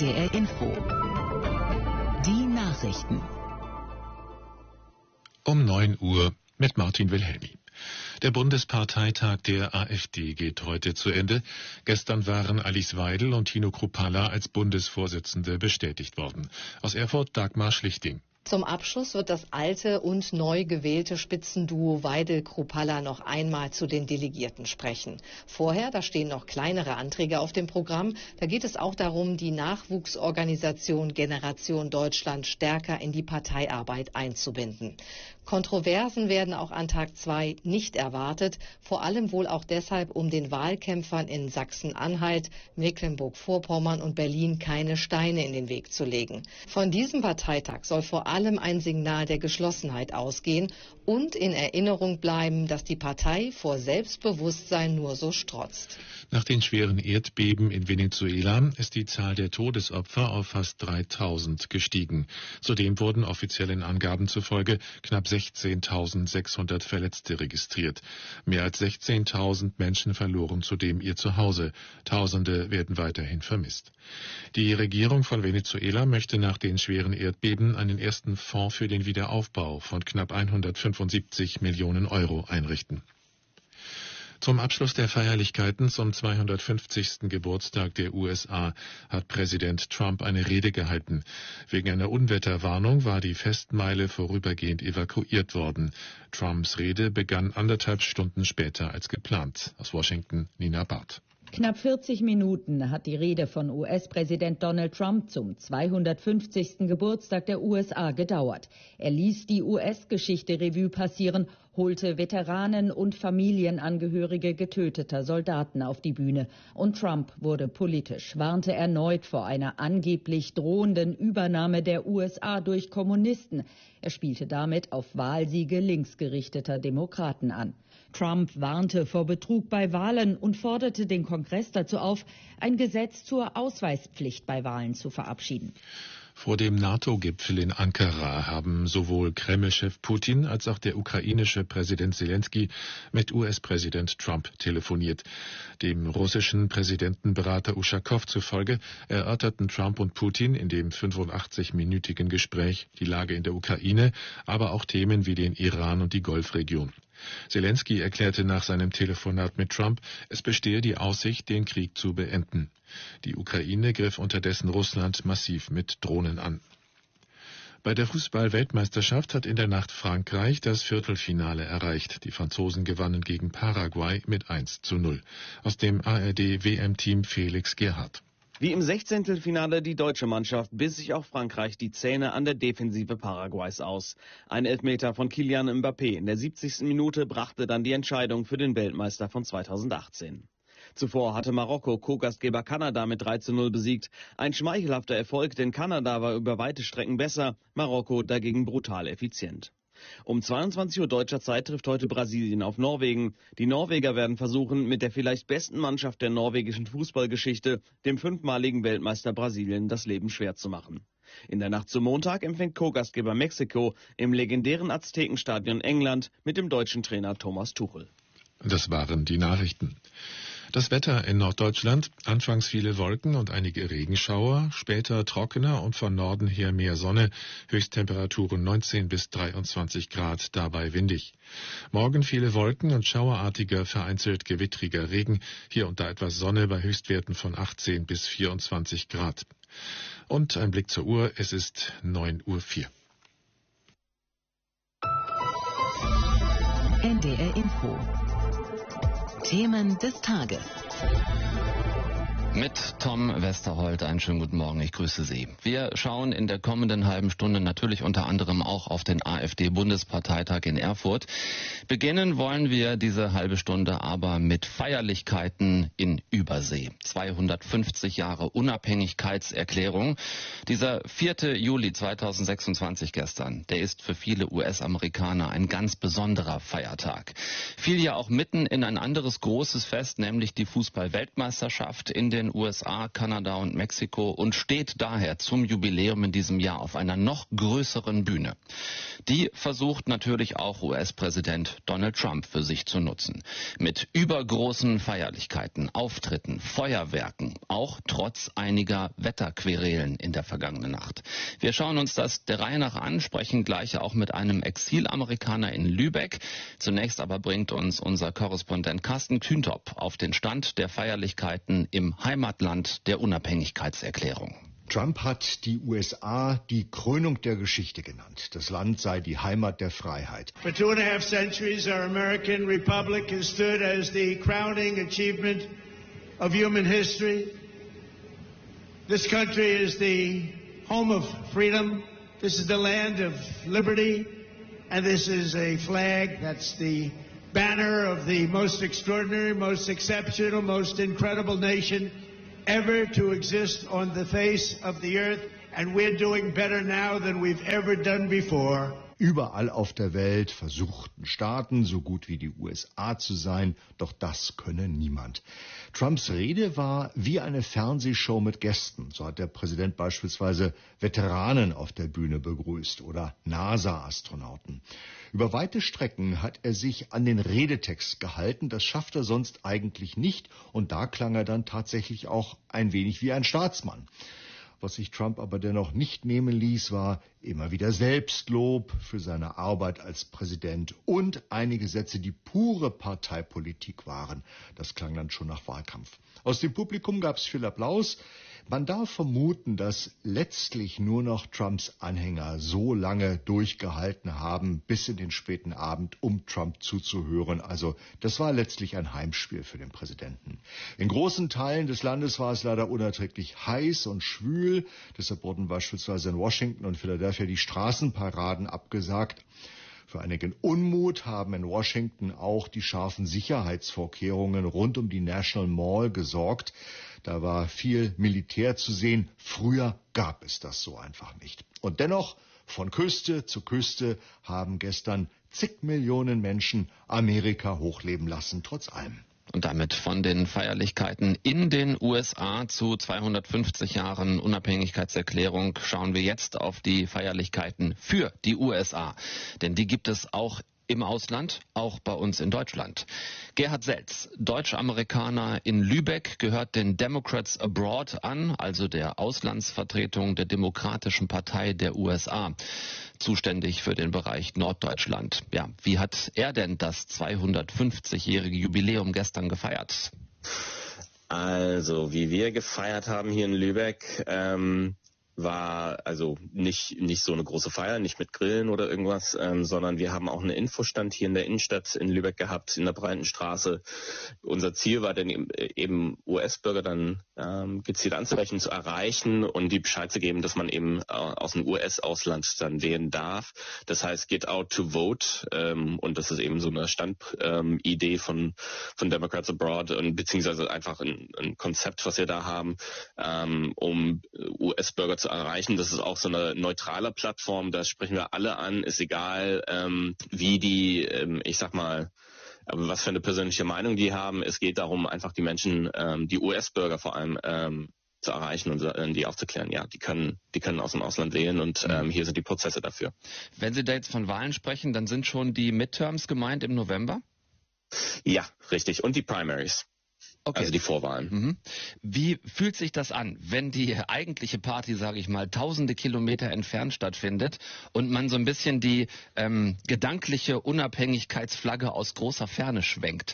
NDR Info. Die Nachrichten. Um 9 Uhr mit Martin Wilhelmi. Der Bundesparteitag der AfD geht heute zu Ende. Gestern waren Alice Weidel und Tino Kruppalla als Bundesvorsitzende bestätigt worden. Aus Erfurt Dagmar Schlichting. Zum Abschluss wird das alte und neu gewählte Spitzenduo Weidel-Kruppalla noch einmal zu den Delegierten sprechen. Vorher, da stehen noch kleinere Anträge auf dem Programm. Da geht es auch darum, die Nachwuchsorganisation Generation Deutschland stärker in die Parteiarbeit einzubinden. Kontroversen werden auch an Tag 2 nicht erwartet, vor allem wohl auch deshalb, um den Wahlkämpfern in Sachsen-Anhalt, Mecklenburg-Vorpommern und Berlin keine Steine in den Weg zu legen. Von diesem Parteitag soll vor allem ein Signal der Geschlossenheit ausgehen und in Erinnerung bleiben, dass die Partei vor Selbstbewusstsein nur so strotzt. Nach den schweren Erdbeben in Venezuela ist die Zahl der Todesopfer auf fast 3000 gestiegen. Zudem wurden offiziellen Angaben zufolge knapp 16.600 Verletzte registriert. Mehr als 16.000 Menschen verloren zudem ihr Zuhause. Tausende werden weiterhin vermisst. Die Regierung von Venezuela möchte nach den schweren Erdbeben einen ersten Fonds für den Wiederaufbau von knapp 175 Millionen Euro einrichten. Zum Abschluss der Feierlichkeiten zum 250. Geburtstag der USA hat Präsident Trump eine Rede gehalten. Wegen einer Unwetterwarnung war die Festmeile vorübergehend evakuiert worden. Trumps Rede begann 1,5 Stunden später als geplant. Aus Washington Nina Barth. Knapp 40 Minuten hat die Rede von US-Präsident Donald Trump zum 250. Geburtstag der USA gedauert. Er ließ die US-Geschichte Revue passieren, holte Veteranen und Familienangehörige getöteter Soldaten auf die Bühne. Und Trump wurde politisch, warnte erneut vor einer angeblich drohenden Übernahme der USA durch Kommunisten. Er spielte damit auf Wahlsiege linksgerichteter Demokraten an. Trump warnte vor Betrug bei Wahlen und forderte den Kongress dazu auf, ein Gesetz zur Ausweispflicht bei Wahlen zu verabschieden. Vor dem NATO-Gipfel in Ankara haben sowohl Kreml-Chef Putin als auch der ukrainische Präsident Zelensky mit US-Präsident Trump telefoniert. Dem russischen Präsidentenberater Uschakow zufolge erörterten Trump und Putin in dem 85-minütigen Gespräch die Lage in der Ukraine, aber auch Themen wie den Iran und die Golfregion. Zelensky erklärte nach seinem Telefonat mit Trump, es bestehe die Aussicht, den Krieg zu beenden. Die Ukraine griff unterdessen Russland massiv mit Drohnen an. Bei der Fußball-Weltmeisterschaft hat in der Nacht Frankreich das Viertelfinale erreicht. Die Franzosen gewannen gegen Paraguay mit 1:0. Aus dem ARD-WM-Team Felix Gerhardt. Wie im 16. Finale die deutsche Mannschaft biss sich auch Frankreich die Zähne an der Defensive Paraguays aus. Ein Elfmeter von Kylian Mbappé in der 70. Minute brachte dann die Entscheidung für den Weltmeister von 2018. Zuvor hatte Marokko Co-Gastgeber Kanada mit 3:0 besiegt. Ein schmeichelhafter Erfolg, denn Kanada war über weite Strecken besser, Marokko dagegen brutal effizient. Um 22 Uhr deutscher Zeit trifft heute Brasilien auf Norwegen. Die Norweger werden versuchen, mit der vielleicht besten Mannschaft der norwegischen Fußballgeschichte, dem 5-maligen Weltmeister Brasilien, das Leben schwer zu machen. In der Nacht zum Montag empfängt Co-Gastgeber Mexiko im legendären Aztekenstadion England mit dem deutschen Trainer Thomas Tuchel. Das waren die Nachrichten. Das Wetter in Norddeutschland, anfangs viele Wolken und einige Regenschauer, später trockener und von Norden her mehr Sonne, Höchsttemperaturen 19 bis 23 Grad, dabei windig. Morgen viele Wolken und schauerartiger, vereinzelt gewittriger Regen, hier und da etwas Sonne bei Höchstwerten von 18 bis 24 Grad. Und ein Blick zur Uhr, es ist 9:04 Uhr. NDR Info. Themen des Tages. Mit Tom Westerholt, einen schönen guten Morgen, ich grüße Sie. Wir schauen in der kommenden halben Stunde natürlich unter anderem auch auf den AfD-Bundesparteitag in Erfurt. Beginnen wollen wir diese halbe Stunde aber mit Feierlichkeiten in Übersee. 250 Jahre Unabhängigkeitserklärung. Dieser 4. Juli 2026 gestern, der ist für viele US-Amerikaner ein ganz besonderer Feiertag. Fiel ja auch mitten in ein anderes großes Fest, nämlich die Fußball-Weltmeisterschaft in der den USA, Kanada und Mexiko und steht daher zum Jubiläum in diesem Jahr auf einer noch größeren Bühne. Die versucht natürlich auch US-Präsident Donald Trump für sich zu nutzen. Mit übergroßen Feierlichkeiten, Auftritten, Feuerwerken, auch trotz einiger Wetterquerelen in der vergangenen Nacht. Wir schauen uns das der Reihe nach an, sprechen gleich auch mit einem Exilamerikaner in Lübeck. Zunächst aber bringt uns unser Korrespondent Carsten Kühntop auf den Stand der Feierlichkeiten im Heimatland der Unabhängigkeitserklärung. Trump hat die USA die Krönung der Geschichte genannt. Das Land sei die Heimat der Freiheit. For 2.5 centuries, our American republic has stood as the crowning achievement of human history. This country is the home of freedom. This is the land of liberty. And this is a flag that's the banner of the most extraordinary, most exceptional, most incredible nation ever to exist on the face of the earth, and we're doing better now than we've ever done before. Überall auf der Welt versuchten Staaten, so gut wie die USA zu sein, doch das könne niemand. Trumps Rede war wie eine Fernsehshow mit Gästen. So hat der Präsident beispielsweise Veteranen auf der Bühne begrüßt oder NASA-Astronauten. Über weite Strecken hat er sich an den Redetext gehalten. Das schafft er sonst eigentlich nicht. Und da klang er dann tatsächlich auch ein wenig wie ein Staatsmann. Was sich Trump aber dennoch nicht nehmen ließ, war immer wieder Selbstlob für seine Arbeit als Präsident und einige Sätze, die pure Parteipolitik waren. Das klang dann schon nach Wahlkampf. Aus dem Publikum gab es viel Applaus. Man darf vermuten, dass letztlich nur noch Trumps Anhänger so lange durchgehalten haben, bis in den späten Abend, um Trump zuzuhören. Also das war letztlich ein Heimspiel für den Präsidenten. In großen Teilen des Landes war es leider unerträglich heiß und schwül. Deshalb wurden beispielsweise in Washington und Philadelphia die Straßenparaden abgesagt. Für einigen Unmut haben in Washington auch die scharfen Sicherheitsvorkehrungen rund um die National Mall gesorgt. Da war viel Militär zu sehen. Früher gab es das so einfach nicht. Und dennoch, von Küste zu Küste haben gestern zig Millionen Menschen Amerika hochleben lassen, trotz allem. Und damit von den Feierlichkeiten in den USA zu 250 Jahren Unabhängigkeitserklärung schauen wir jetzt auf die Feierlichkeiten für die USA. Denn die gibt es auch im Ausland, auch bei uns in Deutschland. Gerhard Selz, Deutsch-Amerikaner in Lübeck, gehört den Democrats Abroad an, also der Auslandsvertretung der Demokratischen Partei der USA, zuständig für den Bereich Norddeutschland. Ja, wie hat er denn das 250-jährige Jubiläum gestern gefeiert? Also, wie wir gefeiert haben hier in Lübeck, war also nicht so eine große Feier, nicht mit Grillen oder irgendwas, sondern wir haben auch einen Infostand hier in der Innenstadt in Lübeck gehabt, in der Breiten Straße. Unser Ziel war dann eben US-Bürger dann gezielt anzusprechen, zu erreichen und die Bescheid zu geben, dass man eben aus dem US-Ausland dann wählen darf. Das heißt, get out to vote, und das ist eben so eine Standidee von Democrats Abroad und beziehungsweise einfach ein Konzept, was wir da haben, um US-Bürger zu erreichen. Das ist auch so eine neutrale Plattform, da sprechen wir alle an, ist egal, wie die, ich sag mal, was für eine persönliche Meinung die haben. Es geht darum, einfach die Menschen, die US-Bürger vor allem, zu erreichen und die aufzuklären. Ja, die können aus dem Ausland wählen und hier sind die Prozesse dafür. Wenn Sie da jetzt von Wahlen sprechen, dann sind schon die Midterms gemeint im November? Ja, richtig. Und die Primaries. Okay. Also die Vorwahlen. Mhm. Wie fühlt sich das an, wenn die eigentliche Party, sage ich mal, tausende Kilometer entfernt stattfindet und man so ein bisschen die gedankliche Unabhängigkeitsflagge aus großer Ferne schwenkt?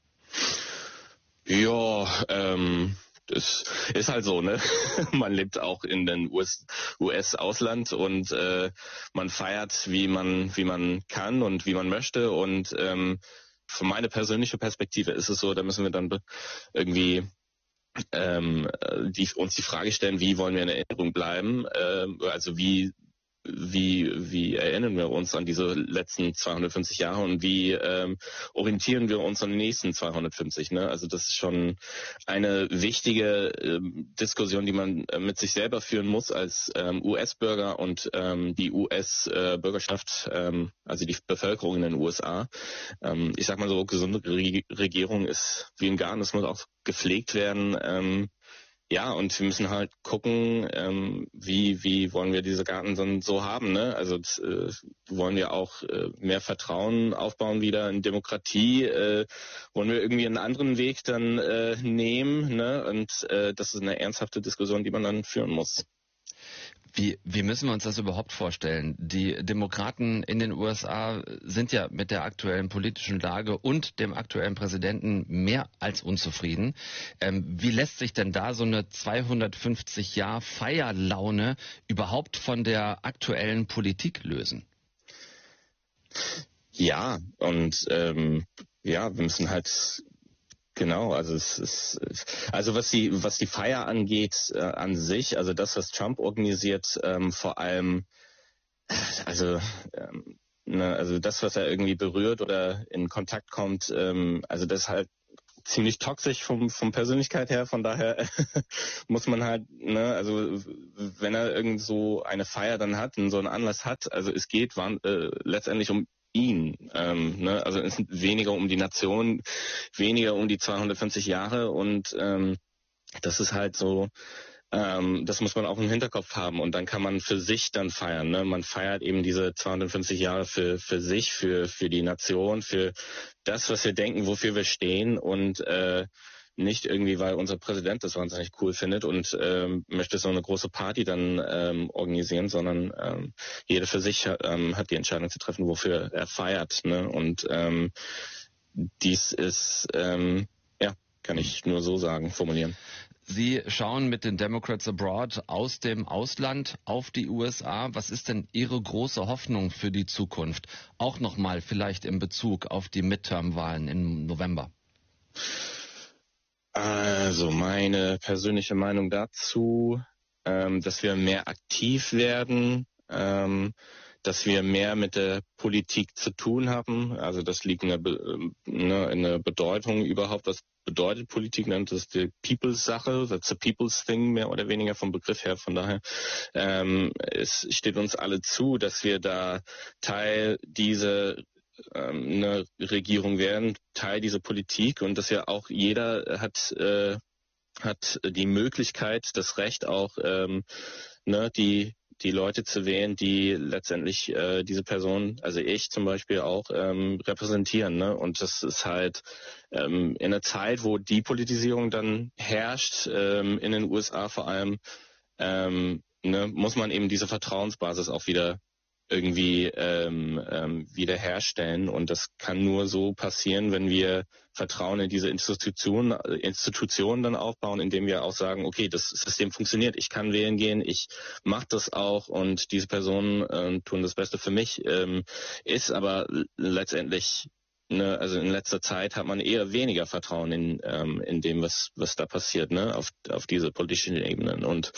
Ja, das ist halt so, ne? Man lebt auch in den US-Ausland und man feiert, wie man kann und wie man möchte und von meiner persönlichen Perspektive ist es so, da müssen wir dann irgendwie uns die Frage stellen, wie wollen wir in Erinnerung bleiben? Also wie erinnern wir uns an diese letzten 250 Jahre und wie orientieren wir uns an die nächsten 250? Ne? Also das ist schon eine wichtige Diskussion, die man mit sich selber führen muss als US-Bürger und die US-Bürgerschaft, also die Bevölkerung in den USA. Ich sag mal so, gesunde Regierung ist wie ein Garten, es muss auch gepflegt werden. Ja, und wir müssen halt gucken, wie wollen wir diese Garten dann so haben, ne? Also wollen wir auch mehr Vertrauen aufbauen wieder in Demokratie, wollen wir irgendwie einen anderen Weg dann nehmen, ne? Und das ist eine ernsthafte Diskussion, die man dann führen muss. Wie müssen wir uns das überhaupt vorstellen? Die Demokraten in den USA sind ja mit der aktuellen politischen Lage und dem aktuellen Präsidenten mehr als unzufrieden. Wie lässt sich denn da so eine 250-Jahr-Feierlaune überhaupt von der aktuellen Politik lösen? Ja, und wir müssen halt genau, also was die Feier angeht an sich, also das, was Trump organisiert, vor allem, also das, was er irgendwie berührt oder in Kontakt kommt, also das ist halt ziemlich toxisch vom Persönlichkeit her, von daher muss man halt, ne, also wenn er irgend so eine Feier dann hat und so einen Anlass hat, also es geht letztendlich um ihn, ne? Also es ist weniger um die Nation, weniger um die 250 Jahre und das ist halt so, das muss man auch im Hinterkopf haben und dann kann man für sich dann feiern, ne? Man feiert eben diese 250 Jahre für sich, für die Nation, für das, was wir denken, wofür wir stehen und nicht irgendwie, weil unser Präsident das wahnsinnig cool findet und möchte so eine große Party dann organisieren, sondern jeder für sich hat die Entscheidung zu treffen, wofür er feiert. Ne? Und dies ist, kann ich nur so sagen, formulieren. Sie schauen mit den Democrats Abroad aus dem Ausland auf die USA. Was ist denn Ihre große Hoffnung für die Zukunft? Auch nochmal vielleicht in Bezug auf die Midterm-Wahlen im November. Also meine persönliche Meinung dazu, dass wir mehr aktiv werden, dass wir mehr mit der Politik zu tun haben. Also das liegt in der Bedeutung überhaupt. Was bedeutet Politik? Das ist die People's-Sache, that's a People's Thing, mehr oder weniger vom Begriff her. Von daher es steht uns alle zu, dass wir da Teil dieser eine Regierung werden, Teil dieser Politik und dass ja auch jeder hat die Möglichkeit, das Recht auch die Leute zu wählen, die letztendlich diese Person, also ich zum Beispiel auch repräsentieren. Ne? Und das ist halt in einer Zeit, wo die Politisierung dann herrscht, in den USA vor allem, muss man eben diese Vertrauensbasis auch wieder irgendwie wiederherstellen und das kann nur so passieren, wenn wir Vertrauen in diese Institutionen dann aufbauen, indem wir auch sagen, okay, das System funktioniert, ich kann wählen gehen, ich mache das auch und diese Personen tun das Beste für mich, ist aber letztendlich, ne, also in letzter Zeit hat man eher weniger Vertrauen in dem, was da passiert, ne, auf diese politischen Ebenen und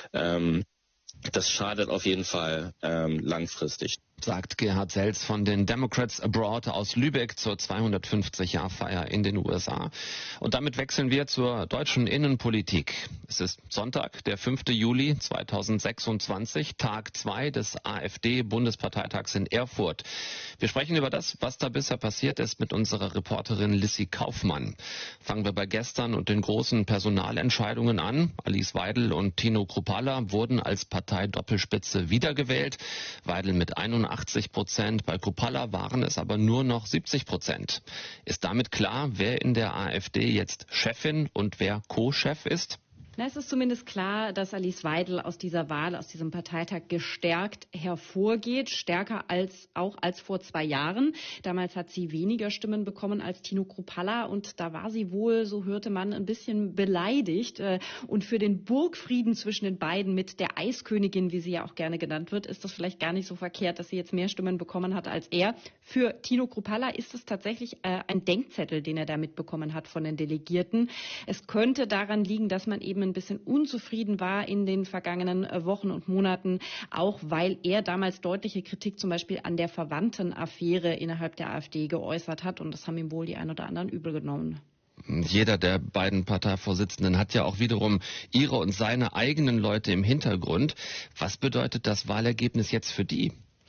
das schadet auf jeden Fall langfristig. Sagt Gerhard Selz von den Democrats Abroad aus Lübeck zur 250-Jahr-Feier in den USA. Und damit wechseln wir zur deutschen Innenpolitik. Es ist Sonntag, der 5. Juli 2026, Tag 2 des AfD-Bundesparteitags in Erfurt. Wir sprechen über das, was da bisher passiert ist, mit unserer Reporterin Lissy Kaufmann. Fangen wir bei gestern und den großen Personalentscheidungen an. Alice Weidel und Tino Kruppalla wurden als Parteidoppelspitze wiedergewählt. Weidel mit 81%, bei Kruppalla waren es aber nur noch 70%. Ist damit klar, wer in der AfD jetzt Chefin und wer Co-Chef ist? Na, es ist zumindest klar, dass Alice Weidel aus dieser Wahl, aus diesem Parteitag gestärkt hervorgeht, stärker als vor 2 Jahren. Damals hat sie weniger Stimmen bekommen als Tino Kruppalla und da war sie wohl, so hörte man, ein bisschen beleidigt. Und für den Burgfrieden zwischen den beiden mit der Eiskönigin, wie sie ja auch gerne genannt wird, ist das vielleicht gar nicht so verkehrt, dass sie jetzt mehr Stimmen bekommen hat als er. Für Tino Kruppalla ist es tatsächlich ein Denkzettel, den er da mitbekommen hat von den Delegierten. Es könnte daran liegen, dass man eben ein bisschen unzufrieden war in den vergangenen Wochen und Monaten, auch weil er damals deutliche Kritik zum Beispiel an der Verwandtenaffäre innerhalb der AfD geäußert hat und das haben ihm wohl die ein oder anderen übel genommen. Jeder der beiden Parteivorsitzenden hat ja auch wiederum ihre und seine eigenen Leute im Hintergrund. Was bedeutet das Wahlergebnis jetzt für die?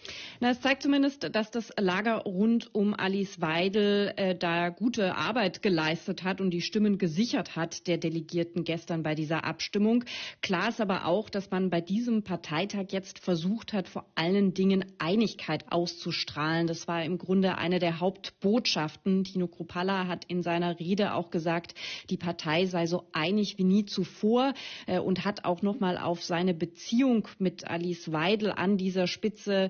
Na, es zeigt zumindest, dass das Lager rund um Alice Weidel da gute Arbeit geleistet hat und die Stimmen gesichert hat der Delegierten gestern bei dieser Abstimmung. Klar ist aber auch, dass man bei diesem Parteitag jetzt versucht hat, vor allen Dingen Einigkeit auszustrahlen. Das war im Grunde eine der Hauptbotschaften. Tino Kruppalla hat in seiner Rede auch gesagt, die Partei sei so einig wie nie zuvor und hat auch noch mal auf seine Beziehung mit Alice Weidel an dieser Spitze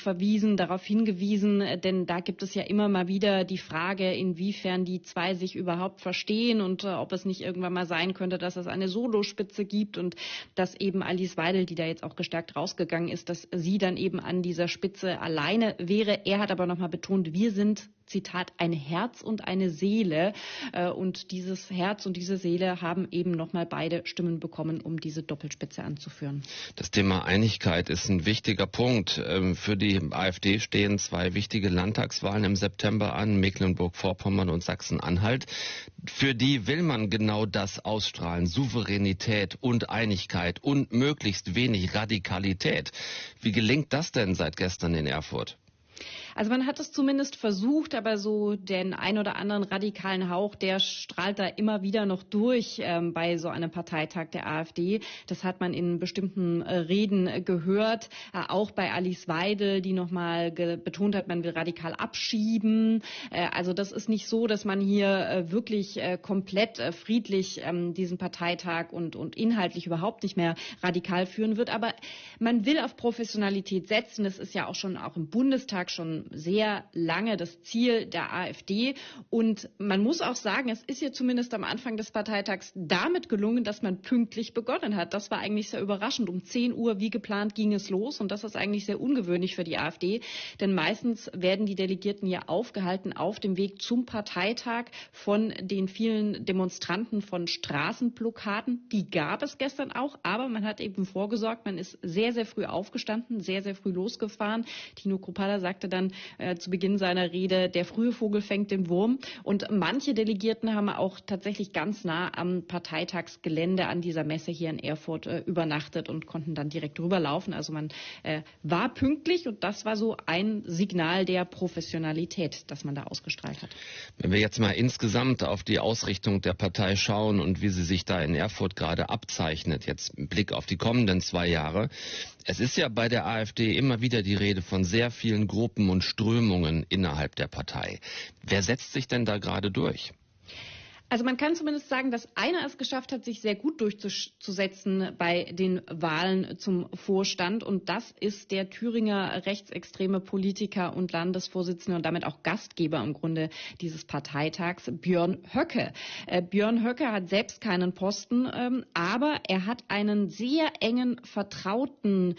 darauf hingewiesen, denn da gibt es ja immer mal wieder die Frage, inwiefern die zwei sich überhaupt verstehen und ob es nicht irgendwann mal sein könnte, dass es eine Solospitze gibt und dass eben Alice Weidel, die da jetzt auch gestärkt rausgegangen ist, dass sie dann eben an dieser Spitze alleine wäre. Er hat aber noch mal betont, wir sind, Zitat, ein Herz und eine Seele. Und dieses Herz und diese Seele haben eben nochmal beide Stimmen bekommen, um diese Doppelspitze anzuführen. Das Thema Einigkeit ist ein wichtiger Punkt. Für die AfD stehen 2 wichtige Landtagswahlen im September an, Mecklenburg-Vorpommern und Sachsen-Anhalt. Für die will man genau das ausstrahlen, Souveränität und Einigkeit und möglichst wenig Radikalität. Wie gelingt das denn seit gestern in Erfurt? Also man hat es zumindest versucht, aber so den ein oder anderen radikalen Hauch, der strahlt da immer wieder noch durch bei so einem Parteitag der AfD. Das hat man in bestimmten Reden gehört, auch bei Alice Weidel, die nochmal betont hat, man will radikal abschieben. Also das ist nicht so, dass man hier wirklich komplett friedlich diesen Parteitag und inhaltlich überhaupt nicht mehr radikal führen wird. Aber man will auf Professionalität setzen. Das ist ja auch schon auch im Bundestag schon sehr lange das Ziel der AfD. Und man muss auch sagen, es ist ja zumindest am Anfang des Parteitags damit gelungen, dass man pünktlich begonnen hat. Das war eigentlich sehr überraschend. Um 10 Uhr wie geplant ging es los. Und das ist eigentlich sehr ungewöhnlich für die AfD. Denn meistens werden die Delegierten ja aufgehalten auf dem Weg zum Parteitag von den vielen Demonstranten von Straßenblockaden. Die gab es gestern auch. Aber man hat eben vorgesorgt. Man ist sehr, sehr früh aufgestanden, sehr, sehr früh losgefahren. Tino Kruppalla sagte dann zu Beginn seiner Rede, der frühe Vogel fängt den Wurm. Und manche Delegierten haben auch tatsächlich ganz nah am Parteitagsgelände an dieser Messe hier in Erfurt übernachtet und konnten dann direkt rüberlaufen. Also man war pünktlich und das war so ein Signal der Professionalität, das man da ausgestrahlt hat. Wenn wir jetzt mal insgesamt auf die Ausrichtung der Partei schauen und wie sie sich da in Erfurt gerade abzeichnet, jetzt im Blick auf die kommenden 2 Jahre. Es ist ja bei der AfD immer wieder die Rede von sehr vielen Gruppen und Strömungen innerhalb der Partei. Wer setzt sich denn da gerade durch? Also man kann zumindest sagen, dass einer es geschafft hat, sich sehr gut durchzusetzen bei den Wahlen zum Vorstand. Und das ist der Thüringer rechtsextreme Politiker und Landesvorsitzende und damit auch Gastgeber im Grunde dieses Parteitags, Björn Höcke. Björn Höcke hat selbst keinen Posten, aber er hat einen sehr engen Vertrauten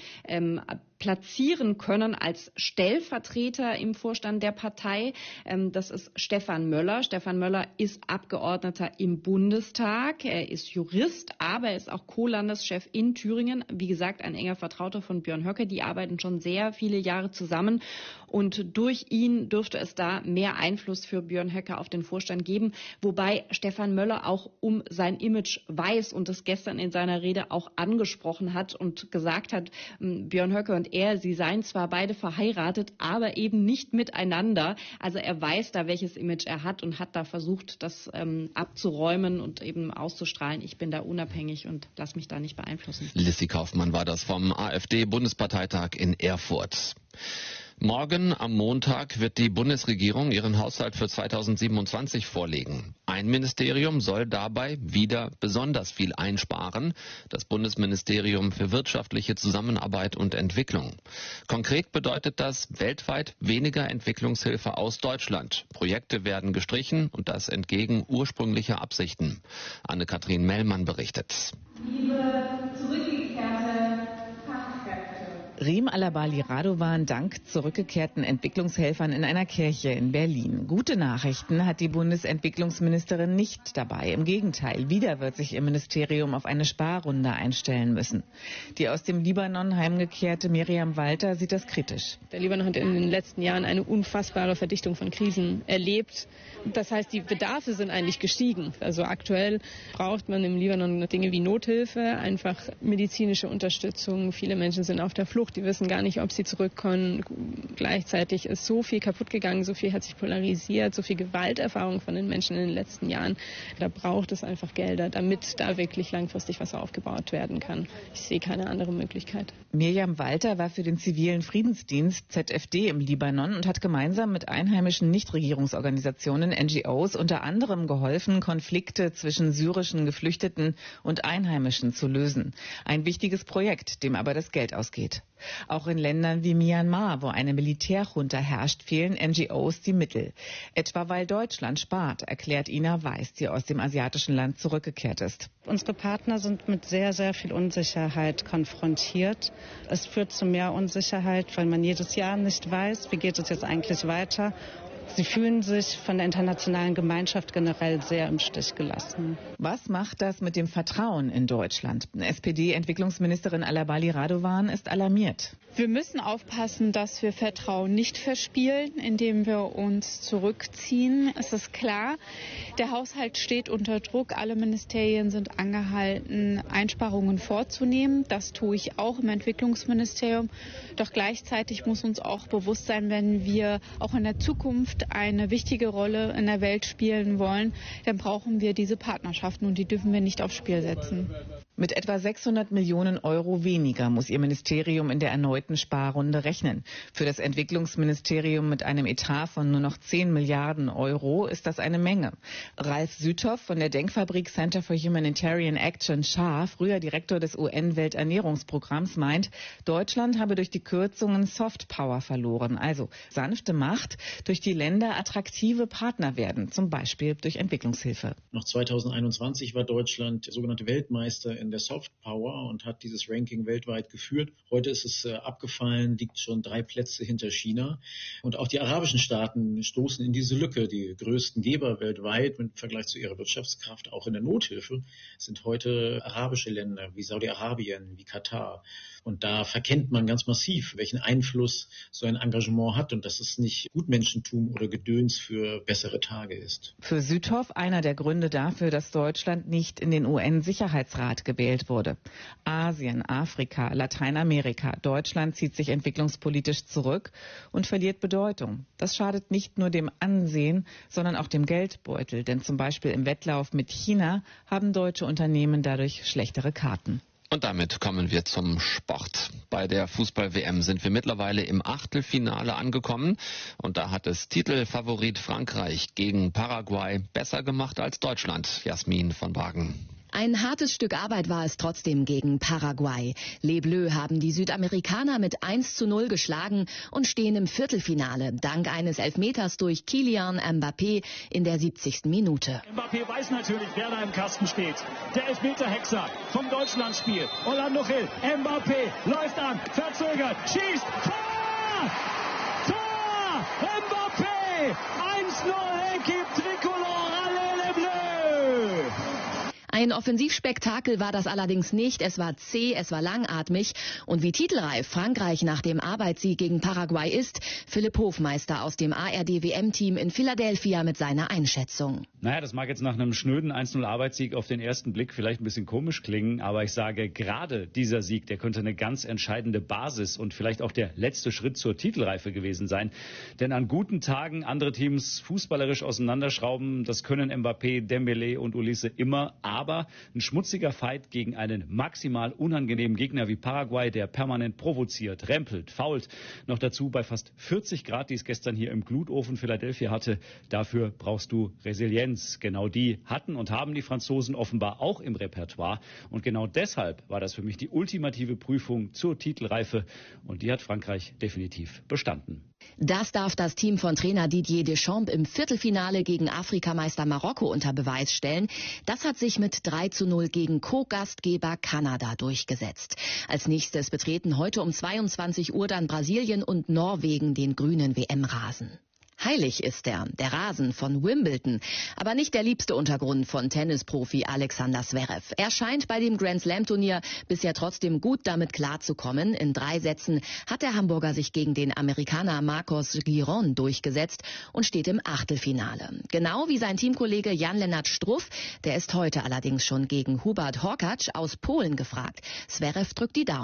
platzieren können als Stellvertreter im Vorstand der Partei. Das ist Stefan Möller. Stefan Möller ist Abgeordneter im Bundestag. Er ist Jurist, aber er ist auch Co-Landeschef in Thüringen. Wie gesagt, ein enger Vertrauter von Björn Höcke. Die arbeiten schon sehr viele Jahre zusammen. Und durch ihn dürfte es da mehr Einfluss für Björn Höcke auf den Vorstand geben. Wobei Stefan Möller auch um sein Image weiß und es gestern in seiner Rede auch angesprochen hat und gesagt hat, Björn Höcke und er, sie seien zwar beide verheiratet, aber eben nicht miteinander. Also er weiß da, welches Image er hat und hat da versucht, das abzuräumen und eben auszustrahlen. Ich bin da unabhängig und lass mich da nicht beeinflussen. Lissy Kaufmann war das vom AfD-Bundesparteitag in Erfurt. Morgen am Montag wird die Bundesregierung ihren Haushalt für 2027 vorlegen. Ein Ministerium soll dabei wieder besonders viel einsparen, das Bundesministerium für wirtschaftliche Zusammenarbeit und Entwicklung. Konkret bedeutet das weltweit weniger Entwicklungshilfe aus Deutschland. Projekte werden gestrichen und das entgegen ursprünglicher Absichten. Anne-Kathrin Mellmann berichtet. Liebe zurückgekehrte Reem Alabali Radovan dankt zurückgekehrten Entwicklungshelfern in einer Kirche in Berlin. Gute Nachrichten hat die Bundesentwicklungsministerin nicht dabei. Im Gegenteil, wieder wird sich ihr Ministerium auf eine Sparrunde einstellen müssen. Die aus dem Libanon heimgekehrte Miriam Walter sieht das kritisch. Der Libanon hat in den letzten Jahren eine unfassbare Verdichtung von Krisen erlebt. Das heißt, die Bedarfe sind eigentlich gestiegen. Also aktuell braucht man im Libanon Dinge wie Nothilfe, einfach medizinische Unterstützung. Viele Menschen sind auf der Flucht. Flucht, die wissen gar nicht, ob sie zurückkommen. Gleichzeitig ist so viel kaputt gegangen, so viel hat sich polarisiert, so viel Gewalterfahrung von den Menschen in den letzten Jahren. Da braucht es einfach Gelder, damit da wirklich langfristig was aufgebaut werden kann. Ich sehe keine andere Möglichkeit. Mirjam Walter war für den zivilen Friedensdienst ZFD im Libanon und hat gemeinsam mit einheimischen Nichtregierungsorganisationen, NGOs, unter anderem geholfen, Konflikte zwischen syrischen Geflüchteten und Einheimischen zu lösen. Ein wichtiges Projekt, dem aber das Geld ausgeht. Auch in Ländern wie Myanmar, wo eine Militärjunta herrscht, fehlen NGOs die Mittel. Etwa weil Deutschland spart, erklärt Ina Weiß, die aus dem asiatischen Land zurückgekehrt ist. Unsere Partner sind mit sehr, sehr viel Unsicherheit konfrontiert. Es führt zu mehr Unsicherheit, weil man jedes Jahr nicht weiß, wie geht es jetzt eigentlich weiter. Sie fühlen sich von der internationalen Gemeinschaft generell sehr im Stich gelassen. Was macht das mit dem Vertrauen in Deutschland? SPD-Entwicklungsministerin Alabali Radovan ist alarmiert. Wir müssen aufpassen, dass wir Vertrauen nicht verspielen, indem wir uns zurückziehen. Es ist klar, der Haushalt steht unter Druck. Alle Ministerien sind angehalten, Einsparungen vorzunehmen. Das tue ich auch im Entwicklungsministerium. Doch gleichzeitig muss uns auch bewusst sein, wenn wir auch in der Zukunft eine wichtige Rolle in der Welt spielen wollen, dann brauchen wir diese Partnerschaften und die dürfen wir nicht aufs Spiel setzen. Mit etwa 600 Millionen Euro weniger muss ihr Ministerium in der erneuten Sparrunde rechnen. Für das Entwicklungsministerium mit einem Etat von nur noch 10 Milliarden Euro ist das eine Menge. Ralf Süthoff von der Denkfabrik Center for Humanitarian Action Schar, früher Direktor des UN-Welternährungsprogramms, meint, Deutschland habe durch die Kürzungen Soft Power verloren, also sanfte Macht, durch die Länder attraktive Partner werden, zum Beispiel durch Entwicklungshilfe. Noch 2021 war Deutschland der sogenannte Weltmeister in der Soft Power und hat dieses Ranking weltweit geführt. Heute ist es abgefallen, liegt schon 3 Plätze hinter China. Und auch die arabischen Staaten stoßen in diese Lücke. Die größten Geber weltweit im Vergleich zu ihrer Wirtschaftskraft, auch in der Nothilfe, sind heute arabische Länder wie Saudi-Arabien, wie Katar. Und da verkennt man ganz massiv, welchen Einfluss so ein Engagement hat und dass es nicht Gutmenschentum oder Gedöns für bessere Tage ist. Für Süthoff einer der Gründe dafür, dass Deutschland nicht in den UN-Sicherheitsrat gewählt wurde. Asien, Afrika, Lateinamerika. Deutschland zieht sich entwicklungspolitisch zurück und verliert Bedeutung. Das schadet nicht nur dem Ansehen, sondern auch dem Geldbeutel. Denn zum Beispiel im Wettlauf mit China haben deutsche Unternehmen dadurch schlechtere Karten. Und damit kommen wir zum Sport. Bei der Fußball-WM sind wir mittlerweile im Achtelfinale angekommen. Und da hat es Titelfavorit Frankreich gegen Paraguay besser gemacht als Deutschland. Jasmin von Wagen. Ein hartes Stück Arbeit war es trotzdem gegen Paraguay. Les Bleus haben die Südamerikaner mit 1:0 geschlagen und stehen im Viertelfinale, dank eines Elfmeters durch Kylian Mbappé in der 70. Minute. Mbappé weiß natürlich, wer da im Kasten steht. Der Elfmeterhexer vom Deutschlandspiel. Orlando Gil, Mbappé läuft an, verzögert, schießt, Tor! Tor! Mbappé! 1:0, Equipe Tricolore, allez les Bleus! Ein Offensivspektakel war das allerdings nicht. Es war zäh, es war langatmig. Und wie titelreif Frankreich nach dem Arbeitssieg gegen Paraguay ist, Philipp Hofmeister aus dem ARD-WM-Team in Philadelphia mit seiner Einschätzung. Naja, das mag jetzt nach einem schnöden 1:0 Arbeitssieg auf den ersten Blick vielleicht ein bisschen komisch klingen, aber ich sage, gerade dieser Sieg, der könnte eine ganz entscheidende Basis und vielleicht auch der letzte Schritt zur Titelreife gewesen sein. Denn an guten Tagen andere Teams fußballerisch auseinanderschrauben, das können Mbappé, Dembélé und Ulisse immer, aber ein schmutziger Fight gegen einen maximal unangenehmen Gegner wie Paraguay, der permanent provoziert, rempelt, fault, noch dazu bei fast 40 Grad, die es gestern hier im Glutofen Philadelphia hatte, dafür brauchst du Resilienz. Genau die hatten und haben die Franzosen offenbar auch im Repertoire und genau deshalb war das für mich die ultimative Prüfung zur Titelreife und die hat Frankreich definitiv bestanden. Das darf das Team von Trainer Didier Deschamps im Viertelfinale gegen Afrikameister Marokko unter Beweis stellen. Das hat sich mit 3:0 gegen Co-Gastgeber Kanada durchgesetzt. Als nächstes betreten heute um 22 Uhr dann Brasilien und Norwegen den grünen WM-Rasen. Heilig ist der Rasen von Wimbledon, aber nicht der liebste Untergrund von Tennisprofi Alexander Zverev. Er scheint bei dem Grand-Slam-Turnier bisher trotzdem gut damit klarzukommen. In 3 Sätzen hat der Hamburger sich gegen den Amerikaner Marcos Giron durchgesetzt und steht im Achtelfinale. Genau wie sein Teamkollege Jan-Lennart Struff, der ist heute allerdings schon gegen Hubert Hurkacz aus Polen gefragt. Zverev drückt die Daumen.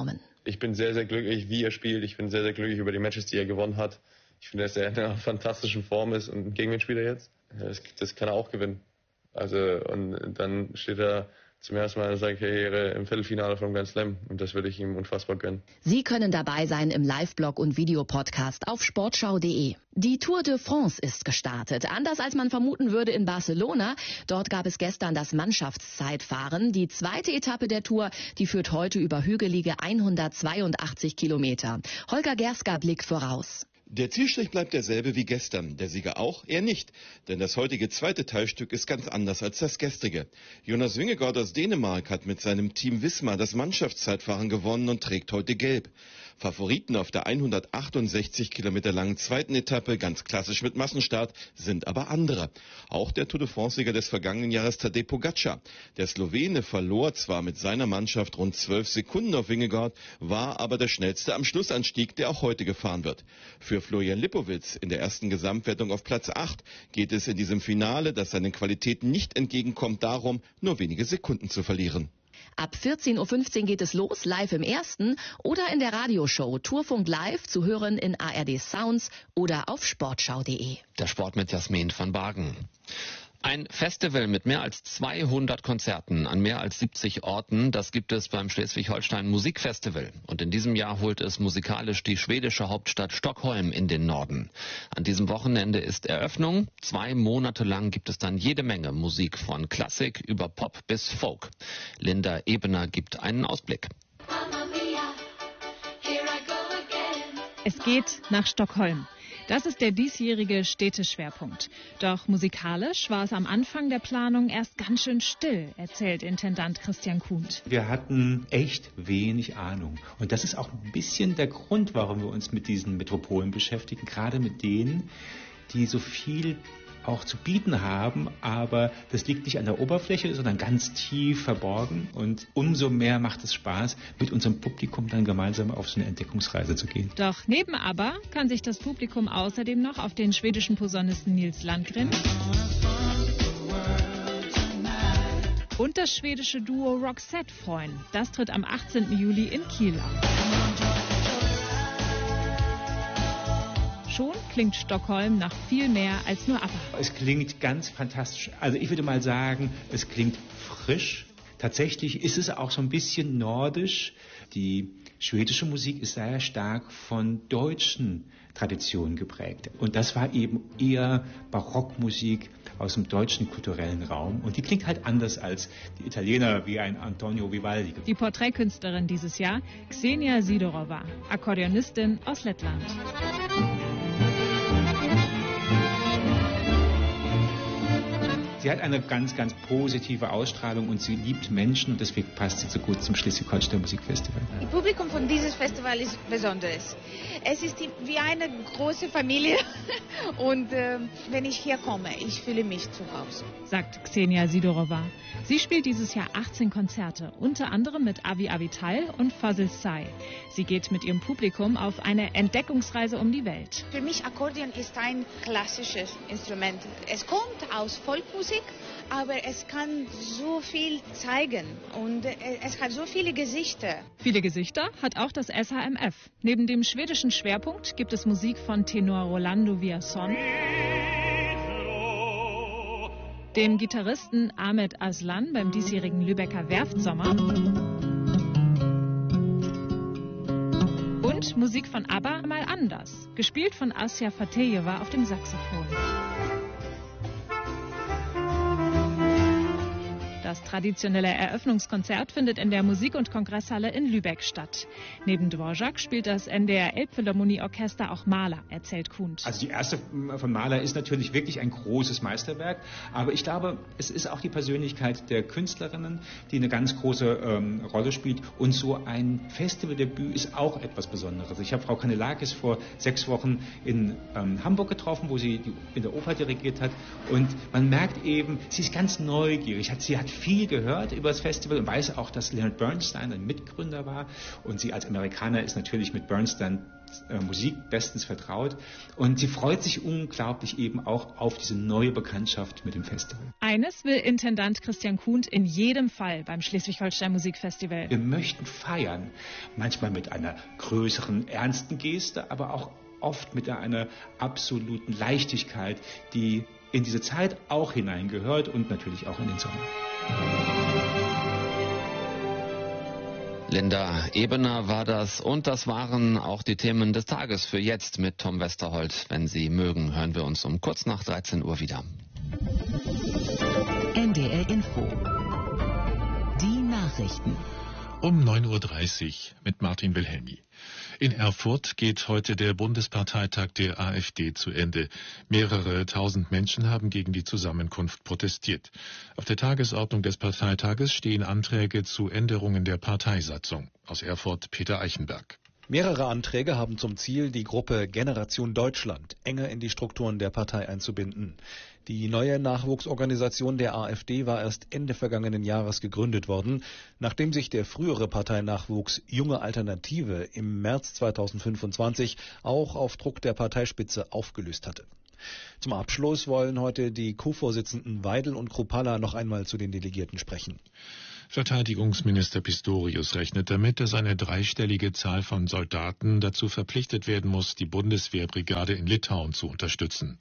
Ich bin sehr, sehr glücklich, wie er spielt. Ich bin sehr, sehr glücklich über die Matches, die er gewonnen hat. Ich finde, dass er in einer fantastischen Form ist und gegen wen spielt er jetzt? Das kann er auch gewinnen. Also, und dann steht er zum ersten Mal in seiner Karriere im Viertelfinale vom Grand Slam und das würde ich ihm unfassbar gönnen. Sie können dabei sein im Live-Blog und Videopodcast auf sportschau.de. Die Tour de France ist gestartet. Anders als man vermuten würde in Barcelona. Dort gab es gestern das Mannschaftszeitfahren. Die zweite Etappe der Tour, die führt heute über hügelige 182 Kilometer. Holger Gerska blickt voraus. Der Zielstrich bleibt derselbe wie gestern, der Sieger auch, er nicht. Denn das heutige zweite Teilstück ist ganz anders als das gestrige. Jonas Vingegaard aus Dänemark hat mit seinem Team Wismar das Mannschaftszeitfahren gewonnen und trägt heute gelb. Favoriten auf der 168 Kilometer langen zweiten Etappe, ganz klassisch mit Massenstart, sind aber andere. Auch der Tour de France-Sieger des vergangenen Jahres Tadej Pogačar. Der Slowene verlor zwar mit seiner Mannschaft rund 12 Sekunden auf Vingegaard, war aber der schnellste am Schlussanstieg, der auch heute gefahren wird. Für Florian Lipowitz in der ersten Gesamtwertung auf Platz 8 geht es in diesem Finale, das seinen Qualitäten nicht entgegenkommt, darum, nur wenige Sekunden zu verlieren. Ab 14.15 Uhr geht es los, live im Ersten oder in der Radioshow Tourfunk Live zu hören in ARD Sounds oder auf sportschau.de. Der Sport mit Jasmin van Bargen. Ein Festival mit mehr als 200 Konzerten an mehr als 70 Orten, das gibt es beim Schleswig-Holstein Musikfestival. Und in diesem Jahr holt es musikalisch die schwedische Hauptstadt Stockholm in den Norden. An diesem Wochenende ist Eröffnung. 2 Monate lang gibt es dann jede Menge Musik von Klassik über Pop bis Folk. Linda Ebener gibt einen Ausblick. Es geht nach Stockholm. Das ist der diesjährige Städteschwerpunkt. Doch musikalisch war es am Anfang der Planung erst ganz schön still, erzählt Intendant Christian Kuhnt. Wir hatten echt wenig Ahnung. Und das ist auch ein bisschen der Grund, warum wir uns mit diesen Metropolen beschäftigen. Gerade mit denen, die so viel auch zu bieten haben, aber das liegt nicht an der Oberfläche, sondern ganz tief verborgen. Und umso mehr macht es Spaß, mit unserem Publikum dann gemeinsam auf so eine Entdeckungsreise zu gehen. Doch neben ABBA kann sich das Publikum außerdem noch auf den schwedischen Posaunisten Nils Landgren und das schwedische Duo Roxette freuen. Das tritt am 18. Juli in Kiel auf. Schon klingt Stockholm nach viel mehr als nur ABBA. Es klingt ganz fantastisch. Also ich würde mal sagen, es klingt frisch. Tatsächlich ist es auch so ein bisschen nordisch. Die schwedische Musik ist sehr stark von deutschen Traditionen geprägt. Und das war eben eher Barockmusik aus dem deutschen kulturellen Raum. Und die klingt halt anders als die Italiener wie ein Antonio Vivaldi. Die Porträtkünstlerin dieses Jahr, Ksenia Sidorova, Akkordeonistin aus Lettland. Sie hat eine ganz, ganz positive Ausstrahlung und sie liebt Menschen und deswegen passt sie so gut zum Schleswig-Holstein Musikfestival. Das Publikum von diesem Festival ist besonders. Es ist wie eine große Familie und wenn ich hier komme, ich fühle mich zu Hause. Sagt Ksenia Sidorova. Sie spielt dieses Jahr 18 Konzerte, unter anderem mit Avi Avital und Fazil Say. Sie geht mit ihrem Publikum auf eine Entdeckungsreise um die Welt. Für mich Akkordeon ist ein klassisches Instrument. Es kommt aus Folkmusik, aber es kann so viel zeigen und es hat so viele Gesichter. Viele Gesichter hat auch das SHMF. Neben dem schwedischen Schwerpunkt gibt es Musik von Tenor Rolando Villazón, dem Gitarristen Ahmed Aslan beim diesjährigen Lübecker Werftsommer und Musik von ABBA mal anders, gespielt von Asja Fatejeva auf dem Saxophon. Das traditionelle Eröffnungskonzert findet in der Musik- und Kongresshalle in Lübeck statt. Neben Dvorak spielt das NDR Elbphilharmonieorchester auch Mahler, erzählt Kuhnt. Also die erste von Mahler ist natürlich wirklich ein großes Meisterwerk, aber ich glaube, es ist auch die Persönlichkeit der Künstlerinnen, die eine ganz große Rolle spielt und so ein Festivaldebüt ist auch etwas Besonderes. Ich habe Frau Kanelakis vor 6 Wochen in Hamburg getroffen, wo sie in der Oper dirigiert hat und man merkt eben, sie ist ganz neugierig, sie hat viel gehört über das Festival und weiß auch, dass Leonard Bernstein ein Mitgründer war. Und sie als Amerikaner ist natürlich mit Bernstein Musik bestens vertraut. Und sie freut sich unglaublich eben auch auf diese neue Bekanntschaft mit dem Festival. Eines will Intendant Christian Kuhnt in jedem Fall beim Schleswig-Holstein Musikfestival. Wir möchten feiern, manchmal mit einer größeren, ernsten Geste, aber auch oft mit einer absoluten Leichtigkeit, die in diese Zeit auch hineingehört und natürlich auch in den Sommer. Linda Ebener war das und das waren auch die Themen des Tages für jetzt mit Tom Westerholt. Wenn Sie mögen, hören wir uns um kurz nach 13 Uhr wieder. NDR Info. Die Nachrichten. Um 9.30 Uhr mit Martin Wilhelmi. In Erfurt geht heute der Bundesparteitag der AfD zu Ende. Mehrere tausend Menschen haben gegen die Zusammenkunft protestiert. Auf der Tagesordnung des Parteitages stehen Anträge zu Änderungen der Parteisatzung. Aus Erfurt Peter Eichenberg. Mehrere Anträge haben zum Ziel, die Gruppe Generation Deutschland enger in die Strukturen der Partei einzubinden. Die neue Nachwuchsorganisation der AfD war erst Ende vergangenen Jahres gegründet worden, nachdem sich der frühere Parteinachwuchs Junge Alternative im März 2025 auch auf Druck der Parteispitze aufgelöst hatte. Zum Abschluss wollen heute die Co-Vorsitzenden Weidel und Kruppalla noch einmal zu den Delegierten sprechen. Verteidigungsminister Pistorius rechnet damit, dass eine dreistellige Zahl von Soldaten dazu verpflichtet werden muss, die Bundeswehrbrigade in Litauen zu unterstützen.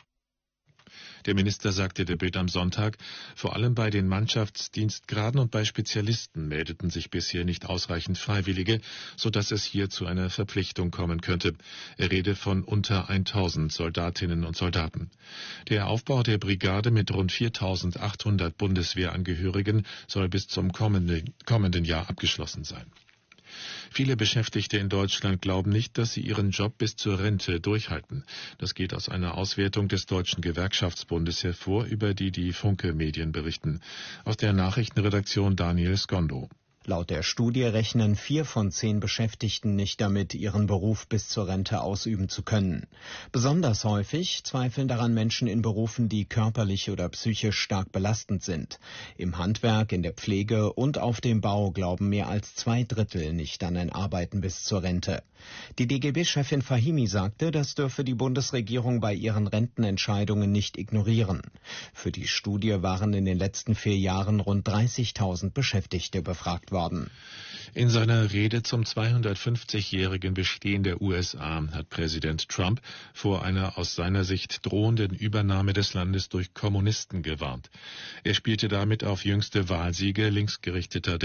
Der Minister sagte der Bild am Sonntag, vor allem bei den Mannschaftsdienstgraden und bei Spezialisten meldeten sich bisher nicht ausreichend Freiwillige, sodass es hier zu einer Verpflichtung kommen könnte. Er rede von unter 1000 Soldatinnen und Soldaten. Der Aufbau der Brigade mit rund 4.800 Bundeswehrangehörigen soll bis zum kommenden Jahr abgeschlossen sein. Viele Beschäftigte in Deutschland glauben nicht, dass sie ihren Job bis zur Rente durchhalten. Das geht aus einer Auswertung des Deutschen Gewerkschaftsbundes hervor, über die Funke-Medien berichten. Aus der Nachrichtenredaktion Daniel Skondo. Laut der Studie rechnen 4 von 10 Beschäftigten nicht damit, ihren Beruf bis zur Rente ausüben zu können. Besonders häufig zweifeln daran Menschen in Berufen, die körperlich oder psychisch stark belastend sind. Im Handwerk, in der Pflege und auf dem Bau glauben mehr als 2/3 nicht an ein Arbeiten bis zur Rente. Die DGB-Chefin Fahimi sagte, das dürfe die Bundesregierung bei ihren Rentenentscheidungen nicht ignorieren. Für die Studie waren in den letzten 4 Jahren rund 30.000 Beschäftigte befragt worden. In seiner Rede zum 250-jährigen Bestehen der USA hat Präsident Trump vor einer aus seiner Sicht drohenden Übernahme des Landes durch Kommunisten gewarnt. Er spielte damit auf jüngste Wahlsiege linksgerichteter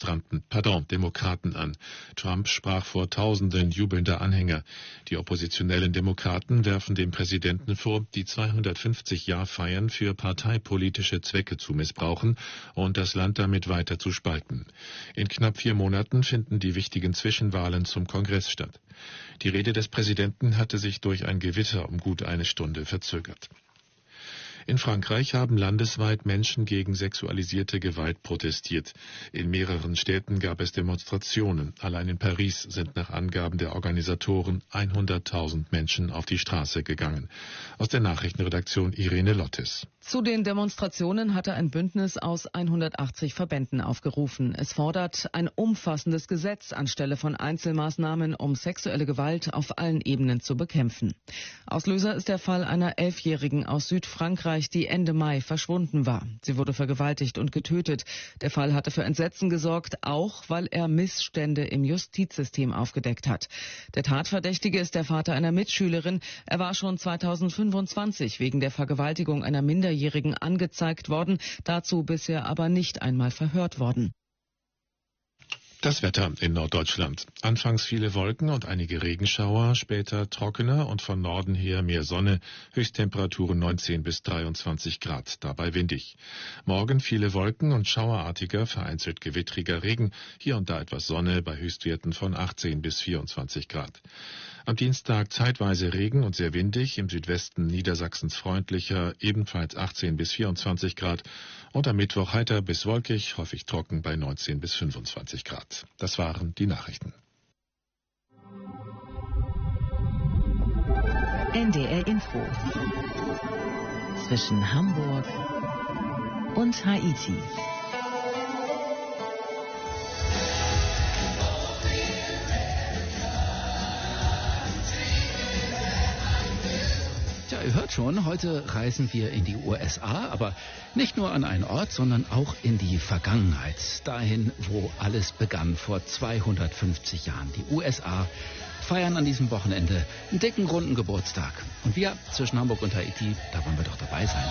Demokraten an. Trump sprach vor Tausenden jubelnder Anhänger. Die oppositionellen Demokraten werfen dem Präsidenten vor, die 250-Jahr-Feiern für parteipolitische Zwecke zu missbrauchen und das Land damit weiter zu spalten. In knapp 4 Monaten finden die wichtigen Zwischenwahlen zum Kongress statt. Die Rede des Präsidenten hatte sich durch ein Gewitter um gut eine Stunde verzögert. In Frankreich haben landesweit Menschen gegen sexualisierte Gewalt protestiert. In mehreren Städten gab es Demonstrationen. Allein in Paris sind nach Angaben der Organisatoren 100.000 Menschen auf die Straße gegangen. Aus der Nachrichtenredaktion Irene Lottes. Zu den Demonstrationen hatte ein Bündnis aus 180 Verbänden aufgerufen. Es fordert ein umfassendes Gesetz anstelle von Einzelmaßnahmen, um sexuelle Gewalt auf allen Ebenen zu bekämpfen. Auslöser ist der Fall einer 11-Jährigen aus Südfrankreich, die Ende Mai verschwunden war. Sie wurde vergewaltigt und getötet. Der Fall hatte für Entsetzen gesorgt, auch weil er Missstände im Justizsystem aufgedeckt hat. Der Tatverdächtige ist der Vater einer Mitschülerin. Er war schon 2025 wegen der Vergewaltigung einer Minderjährigen angezeigt worden, dazu bisher aber nicht einmal verhört worden. Das Wetter in Norddeutschland. Anfangs viele Wolken und einige Regenschauer, später trockener und von Norden her mehr Sonne, Höchsttemperaturen 19 bis 23 Grad, dabei windig. Morgen viele Wolken und schauerartiger, vereinzelt gewittriger Regen, hier und da etwas Sonne bei Höchstwerten von 18 bis 24 Grad. Am Dienstag zeitweise Regen und sehr windig, im Südwesten Niedersachsens freundlicher, ebenfalls 18 bis 24 Grad und am Mittwoch heiter bis wolkig, häufig trocken bei 19 bis 25 Grad. Das waren die Nachrichten. NDR Info. Zwischen Hamburg und Haiti. ihr hört schon, heute reisen wir in die USA, aber nicht nur an einen Ort, sondern auch in die Vergangenheit. Dahin, wo alles begann vor 250 Jahren. Die USA feiern an diesem Wochenende einen dicken, runden Geburtstag. Und wir zwischen Hamburg und Haiti, da wollen wir doch dabei sein.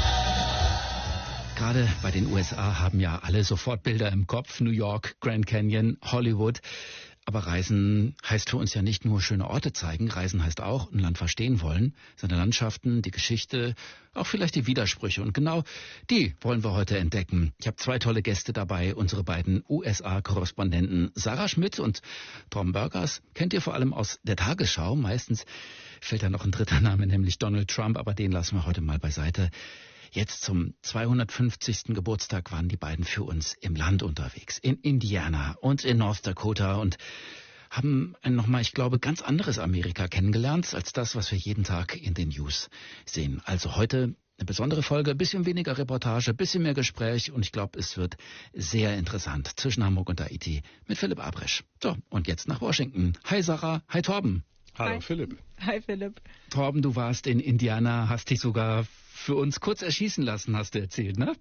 Gerade bei den USA haben ja alle sofort Bilder im Kopf. New York, Grand Canyon, Hollywood. Aber Reisen heißt für uns ja nicht nur schöne Orte zeigen. Reisen heißt auch ein Land verstehen wollen. Seine Landschaften, die Geschichte, auch vielleicht die Widersprüche. Und genau die wollen wir heute entdecken. Ich habe 2 tolle Gäste dabei. Unsere beiden USA-Korrespondenten Sarah Schmidt und Tom Burgers. Kennt ihr vor allem aus der Tagesschau. Meistens fällt da noch ein dritter Name, nämlich Donald Trump. Aber den lassen wir heute mal beiseite. Jetzt zum 250. Geburtstag waren die beiden für uns im Land unterwegs, in Indiana und in North Dakota und haben ein nochmal, ich glaube, ganz anderes Amerika kennengelernt als das, was wir jeden Tag in den News sehen. Also heute eine besondere Folge, ein bisschen weniger Reportage, ein bisschen mehr Gespräch und ich glaube, es wird sehr interessant zwischen Hamburg und Haiti mit Philipp Abresch. So, und jetzt nach Washington. Hi Sarah, hi Torben. Hallo Philipp. Hi Philipp. Torben, du warst in Indiana, hast dich sogar für uns kurz erschießen lassen, hast du erzählt, ne?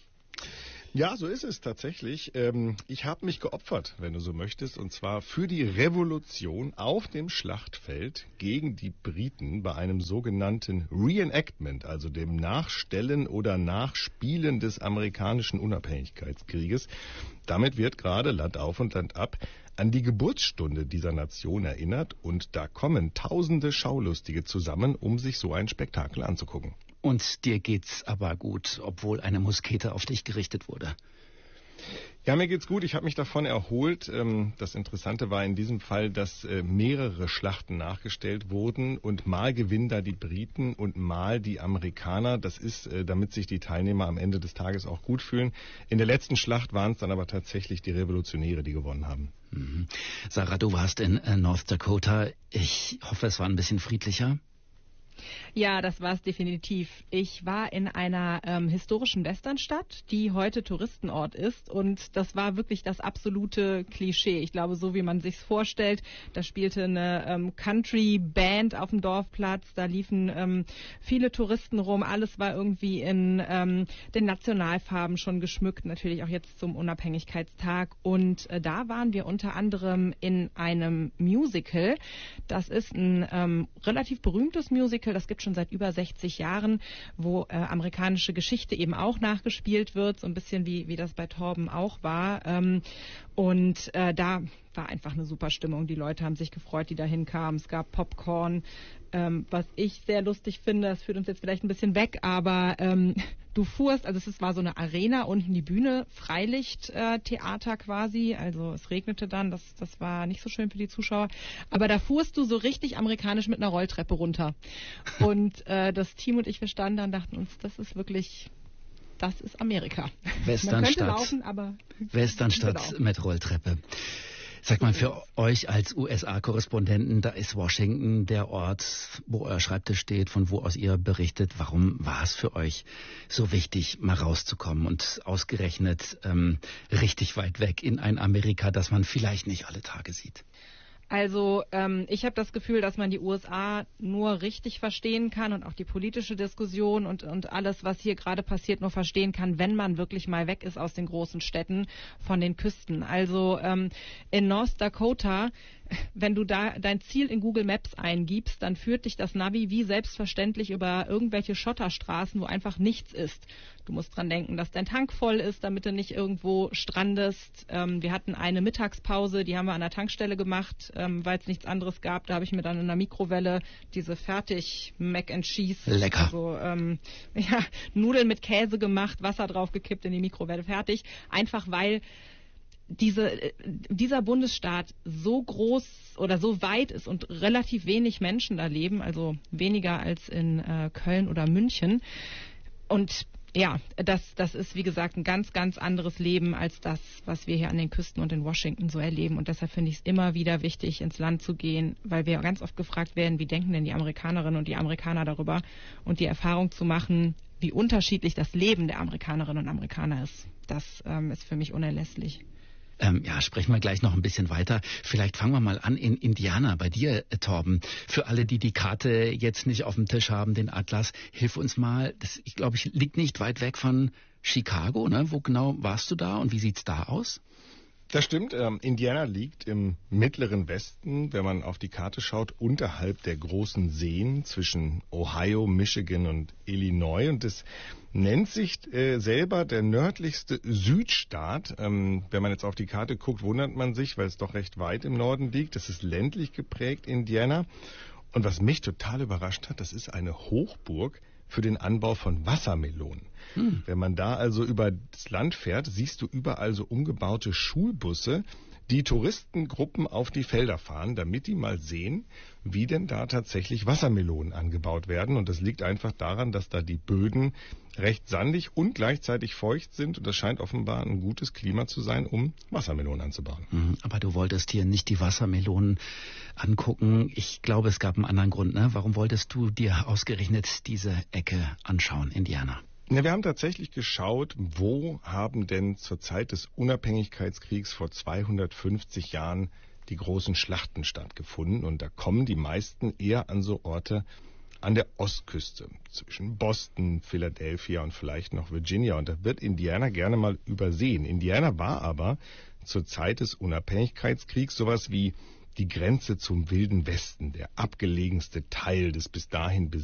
Ja, so ist es tatsächlich. Ich habe mich geopfert, wenn du so möchtest, und zwar für die Revolution auf dem Schlachtfeld gegen die Briten bei einem sogenannten Reenactment, also dem Nachstellen oder Nachspielen des amerikanischen Unabhängigkeitskrieges. Damit wird gerade Land auf und Land ab an die Geburtsstunde dieser Nation erinnert und da kommen tausende Schaulustige zusammen, um sich so ein Spektakel anzugucken. Und dir geht's aber gut, obwohl eine Muskete auf dich gerichtet wurde. Ja, mir geht's gut. Ich habe mich davon erholt. Das Interessante war in diesem Fall, dass mehrere Schlachten nachgestellt wurden und mal gewinnen da die Briten und mal die Amerikaner. Das ist, damit sich die Teilnehmer am Ende des Tages auch gut fühlen. In der letzten Schlacht waren es dann aber tatsächlich die Revolutionäre, die gewonnen haben. Mhm. Sarah, du warst in North Dakota. Ich hoffe, es war ein bisschen friedlicher. Ja, das war es definitiv. Ich war in einer historischen Westernstadt, die heute Touristenort ist und das war wirklich das absolute Klischee. Ich glaube, so wie man sich's vorstellt, da spielte eine Country-Band auf dem Dorfplatz, da liefen viele Touristen rum, alles war irgendwie in den Nationalfarben schon geschmückt, natürlich auch jetzt zum Unabhängigkeitstag und da waren wir unter anderem in einem Musical. Das ist ein relativ berühmtes Musical, das gibt schon seit über 60 Jahren, wo amerikanische Geschichte eben auch nachgespielt wird, so ein bisschen wie das bei Torben auch war. Da war einfach eine super Stimmung. Die Leute haben sich gefreut, die da hinkamen. Es gab Popcorn, was ich sehr lustig finde. Das führt uns jetzt vielleicht ein bisschen weg, aber du fuhrst, also es war so eine Arena, unten die Bühne, Freilichttheater quasi. Also es regnete dann, das war nicht so schön für die Zuschauer. Aber da fuhrst du so richtig amerikanisch mit einer Rolltreppe runter. Und das Team und ich, wir standen da und dachten uns, das ist Amerika. Westernstadt genau. Mit Rolltreppe. Sag mal, für euch als USA-Korrespondenten, da ist Washington der Ort, wo euer Schreibtisch steht, von wo aus ihr berichtet. Warum war es für euch so wichtig, mal rauszukommen und ausgerechnet richtig weit weg in ein Amerika, das man vielleicht nicht alle Tage sieht? Also ich habe das Gefühl, dass man die USA nur richtig verstehen kann und auch die politische Diskussion und alles, was hier gerade passiert, nur verstehen kann, wenn man wirklich mal weg ist aus den großen Städten, von den Küsten. Also in North Dakota, wenn du da dein Ziel in Google Maps eingibst, dann führt dich das Navi wie selbstverständlich über irgendwelche Schotterstraßen, wo einfach nichts ist. Du musst dran denken, dass dein Tank voll ist, damit du nicht irgendwo strandest. Wir hatten eine Mittagspause, die haben wir an der Tankstelle gemacht, weil es nichts anderes gab. Da habe ich mir dann in der Mikrowelle diese fertig Mac and Cheese, lecker. Also, Nudeln mit Käse gemacht, Wasser draufgekippt in die Mikrowelle, fertig. Einfach weil dieser Bundesstaat so groß oder so weit ist und relativ wenig Menschen da leben, also weniger als in Köln oder München. Und ja, das ist, wie gesagt, ein ganz, ganz anderes Leben als das, was wir hier an den Küsten und in Washington so erleben. Und deshalb finde ich es immer wieder wichtig, ins Land zu gehen, weil wir ganz oft gefragt werden, wie denken denn die Amerikanerinnen und die Amerikaner darüber? Und die Erfahrung zu machen, wie unterschiedlich das Leben der Amerikanerinnen und Amerikaner ist, das ist für mich unerlässlich. Ja, sprechen wir gleich noch ein bisschen weiter. Vielleicht fangen wir mal an in Indiana, bei dir, Torben. Für alle, die die Karte jetzt nicht auf dem Tisch haben, den Atlas, hilf uns mal. Das, ich glaube, liegt nicht weit weg von Chicago, ne? Wo genau warst du da und wie sieht's da aus? Das stimmt. Indiana liegt im mittleren Westen, wenn man auf die Karte schaut, unterhalb der großen Seen zwischen Ohio, Michigan und Illinois. Und es nennt sich selber der nördlichste Südstaat. Wenn man jetzt auf die Karte guckt, wundert man sich, weil es doch recht weit im Norden liegt. Das ist ländlich geprägt, Indiana. Und was mich total überrascht hat, das ist eine Hochburg für den Anbau von Wassermelonen. Wenn man da also über das Land fährt, siehst du überall so umgebaute Schulbusse, die Touristengruppen auf die Felder fahren, damit die mal sehen, wie denn da tatsächlich Wassermelonen angebaut werden. Und das liegt einfach daran, dass da die Böden recht sandig und gleichzeitig feucht sind. Und das scheint offenbar ein gutes Klima zu sein, um Wassermelonen anzubauen. Aber du wolltest hier nicht die Wassermelonen angucken. Ich glaube, es gab einen anderen Grund, ne? Warum wolltest du dir ausgerechnet diese Ecke anschauen, Indiana? Wir haben tatsächlich geschaut, wo haben denn zur Zeit des Unabhängigkeitskriegs vor 250 Jahren die großen Schlachten stattgefunden. Und da kommen die meisten eher an so Orte an der Ostküste, zwischen Boston, Philadelphia und vielleicht noch Virginia. Und da wird Indiana gerne mal übersehen. Indiana war aber zur Zeit des Unabhängigkeitskriegs sowas wie die Grenze zum Wilden Westen, der abgelegenste Teil des bis dahin